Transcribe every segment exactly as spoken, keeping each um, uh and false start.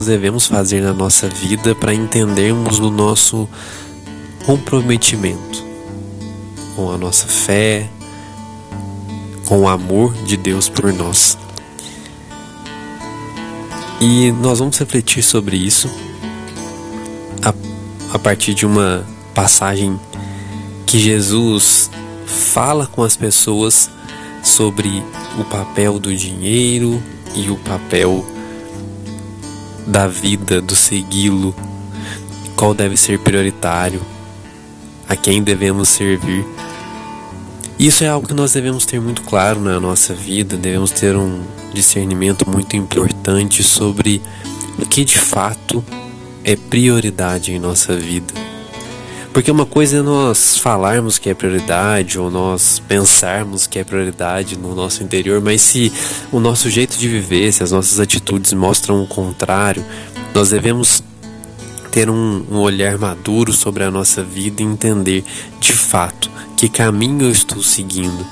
devemos fazer na nossa vida para entendermos o nosso comprometimento com a nossa fé, com o amor de Deus por nós. E nós vamos refletir sobre isso a, a partir de uma passagem que Jesus fala com as pessoas sobre o papel do dinheiro e o papel da vida, do segui-lo, qual deve ser prioritário, a quem devemos servir. Isso é algo que nós devemos ter muito claro na nossa vida, devemos ter um discernimento muito importante sobre o que de fato é prioridade em nossa vida. Porque uma coisa é nós falarmos que é prioridade, ou nós pensarmos que é prioridade no nosso interior, mas se o nosso jeito de viver, se as nossas atitudes mostram o contrário, nós devemos ter um, um olhar maduro sobre a nossa vida e entender de fato que caminho eu estou seguindo.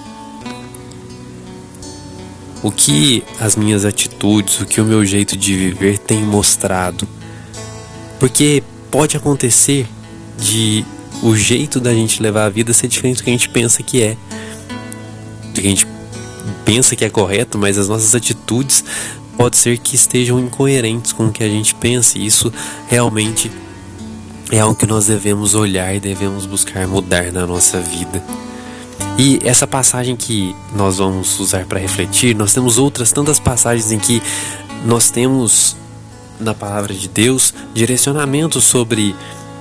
O que as minhas atitudes, o que o meu jeito de viver tem mostrado. Porque pode acontecer de o jeito da gente levar a vida ser diferente do que a gente pensa que é. Do que a gente pensa que é correto, mas as nossas atitudes pode ser que estejam incoerentes com o que a gente pensa. E isso realmente é algo que nós devemos olhar e devemos buscar mudar na nossa vida. E essa passagem que nós vamos usar para refletir, nós temos outras tantas passagens em que nós temos na palavra de Deus direcionamento sobre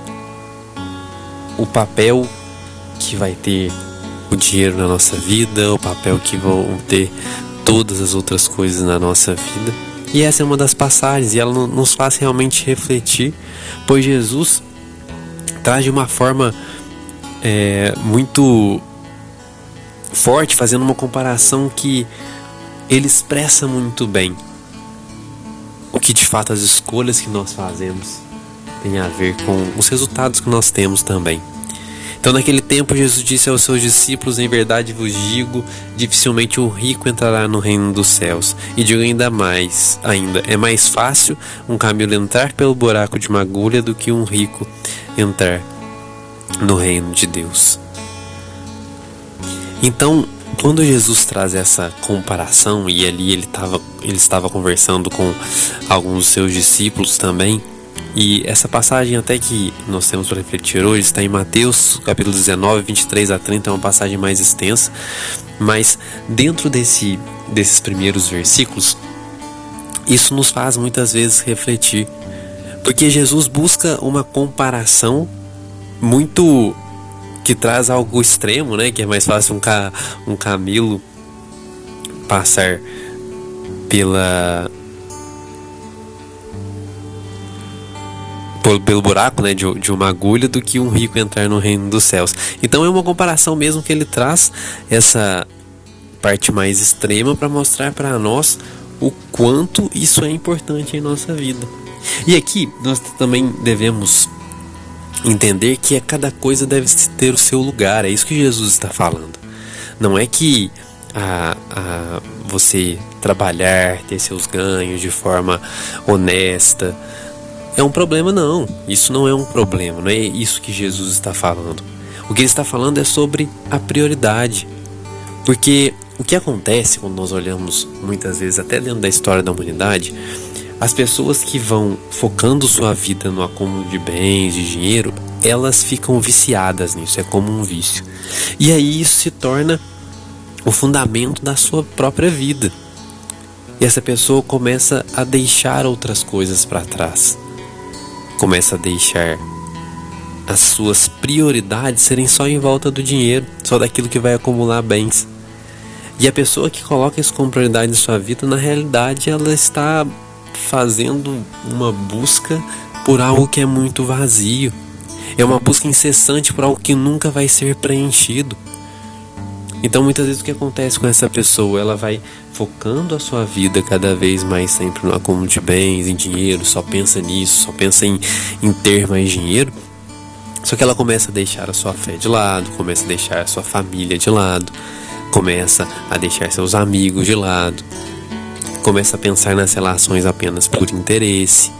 o papel que vai ter o dinheiro na nossa vida, o papel que vão ter todas as outras coisas na nossa vida. E essa é uma das passagens, e ela nos faz realmente refletir, pois Jesus traz de uma forma é, muito forte, fazendo uma comparação que ele expressa muito bem o que de fato as escolhas que nós fazemos tem a ver com os resultados que nós temos também. Então naquele tempo Jesus disse aos seus discípulos: em verdade vos digo, dificilmente um rico entrará no reino dos céus. E digo ainda mais, ainda, é mais fácil um camelo entrar pelo buraco de uma agulha do que um rico entrar no reino de Deus. Então, quando Jesus traz essa comparação, e ali ele, tava, ele estava conversando com alguns dos seus discípulos também, e essa passagem até que nós temos para refletir hoje está em Mateus capítulo dezenove, vinte e três a trinta, é uma passagem mais extensa, mas dentro desse, desses primeiros versículos, isso nos faz muitas vezes refletir, porque Jesus busca uma comparação muito que traz algo extremo, né? Que é mais fácil um, ca, um camelo passar pela pelo, pelo buraco, né, de, de uma agulha do que um rico entrar no reino dos céus. Então é uma comparação mesmo que ele traz essa parte mais extrema para mostrar para nós o quanto isso é importante em nossa vida. E aqui nós também devemos entender que a cada coisa deve ter o seu lugar. É isso que Jesus está falando. Não é que a, a você trabalhar, ter seus ganhos de forma honesta é um problema, não. Isso não é um problema, não é isso que Jesus está falando. O que ele está falando é sobre a prioridade. Porque o que acontece quando nós olhamos muitas vezes até dentro da história da humanidade, as pessoas que vão focando sua vida no acúmulo de bens, de dinheiro, elas ficam viciadas nisso, é como um vício. E aí isso se torna o fundamento da sua própria vida. E essa pessoa começa a deixar outras coisas para trás. Começa a deixar as suas prioridades serem só em volta do dinheiro, só daquilo que vai acumular bens. E a pessoa que coloca isso como prioridade em sua vida, na realidade ela está fazendo uma busca por algo que é muito vazio. É uma busca incessante por algo que nunca vai ser preenchido. Então muitas vezes o que acontece com essa pessoa, ela vai focando a sua vida cada vez mais sempre no acúmulo de bens, em dinheiro, só pensa nisso, só pensa em, em ter mais dinheiro. Só que ela começa a deixar a sua fé de lado, começa a deixar a sua família de lado, começa a deixar seus amigos de lado, começa a pensar nas relações apenas por interesse.